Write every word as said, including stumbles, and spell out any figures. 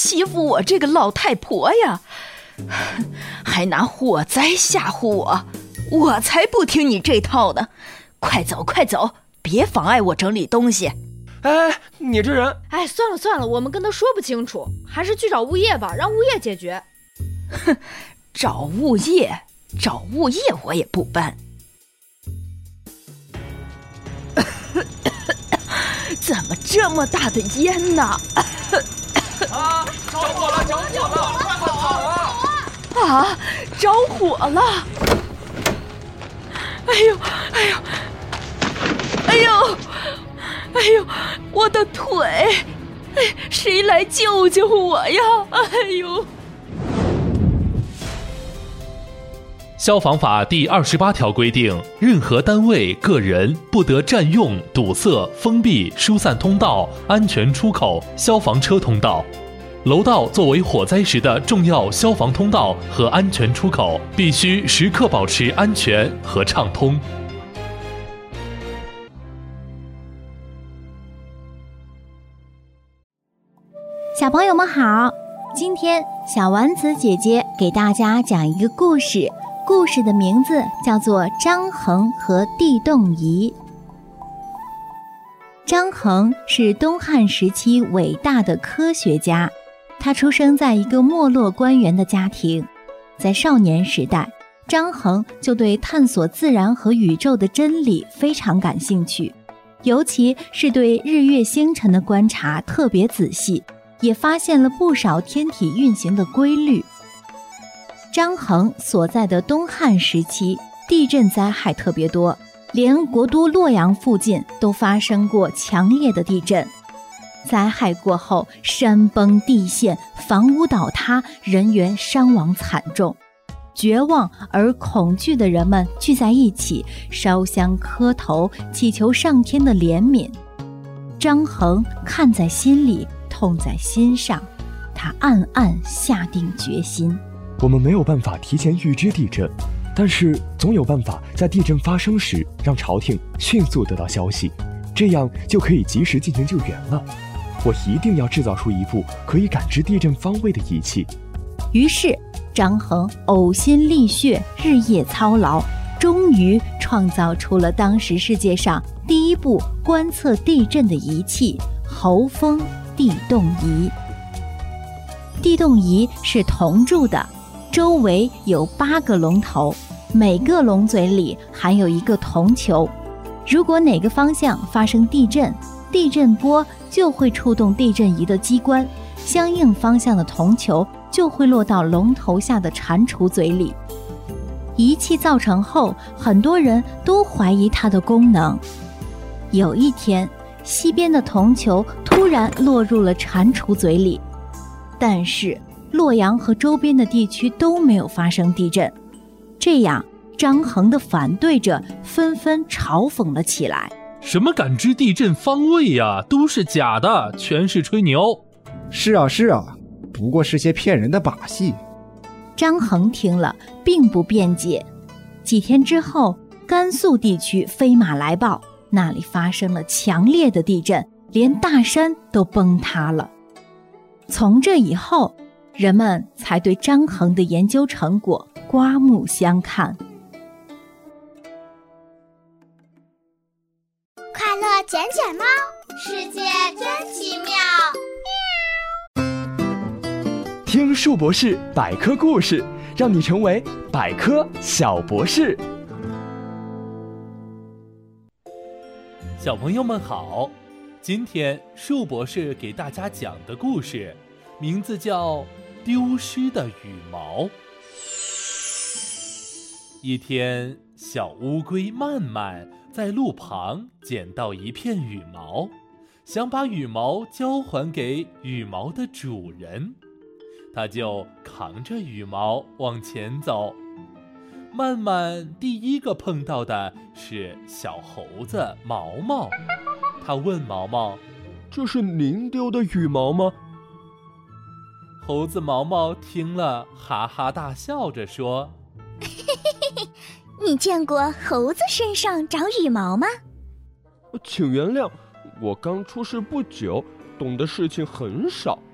欺负我这个老太婆呀？还拿火灾吓唬我，我才不听你这套呢！快走快走，别妨碍我整理东西。 哎，你这人…… 哎，算了算了，我们跟他说不清楚，还是去找物业吧，让物业解决。 哼，找物业，找物业我也不搬。怎么这么大的烟呢？ 啊！着火了！着火了！快跑啊！ 啊！着火了！哎呦！哎呦！哎呦！哎呦！我的腿！哎，谁来救救我呀！哎呦！ 消防法第二十八条规定，任何单位、个人不得占用、堵塞、封闭、疏散通道、安全出口、消防车通道。楼道作为火灾时的重要消防通道和安全出口，必须时刻保持安全和畅通。 小朋友们好，今天小丸子姐姐给大家讲一个故事，故事的名字叫做《张衡和地动仪》。张衡是东汉时期伟大的科学家，他出生在一个没落官员的家庭。在少年时代，张衡就对探索自然和宇宙的真理非常感兴趣，尤其是对日月星辰的观察特别仔细，也发现了不少天体运行的规律。张衡所在的东汉时期，地震灾害特别多，连国都洛阳附近都发生过强烈的地震。灾害过后，山崩地陷，房屋倒塌，人员伤亡惨重。绝望而恐惧的人们聚在一起，烧香磕头，祈求上天的怜悯。张衡看在心里，痛在心上，他暗暗下定决心。 我们没有办法提前预知地震，但是总有办法在地震发生时让朝廷迅速得到消息，这样就可以及时进行救援了。我一定要制造出一部可以感知地震方位的仪器。 于是张衡呕心沥血，日夜操劳，终于创造出了当时世界上第一部观测地震的仪器——侯风地动仪。地动仪是铜铸的，周围有八个龙头，每个龙嘴里含有一个铜球。如果哪个方向发生地震，地震波就会触动地震仪的机关，相应方向的铜球就会落到龙头下的蟾蜍嘴里。仪器造成后，很多人都怀疑它的功能。有一天，西边的铜球突然落入了蟾蜍嘴里，但是洛阳和周边的地区都没有发生地震。这样，张衡的反对者纷纷嘲讽了起来。 什么感知地震方位呀，都是假的，全是吹牛。 是啊是啊，不过是些骗人的把戏。 张衡听了并不辩解。几天之后，甘肃地区飞马来报，那里发生了强烈的地震，连大山都崩塌了。从这以后，人们才对张衡的研究成果刮目相看。 快乐捡捡猫，世界真奇妙。 听树博士百科故事，让你成为百科小博士。 小朋友们好，今天树博士给大家讲的故事名字叫《丢失的羽毛》。一天，小乌龟曼曼在路旁捡到一片羽毛，想把羽毛交还给羽毛的主人，他就扛着羽毛往前走。曼曼第一个碰到的是小猴子毛毛，他问毛毛：“ 这是您丢的羽毛吗？” 猴子毛毛听了，哈哈大笑着说：“ 你见过猴子身上长羽毛吗？” 请原谅，我刚出世不久，懂的事情很少。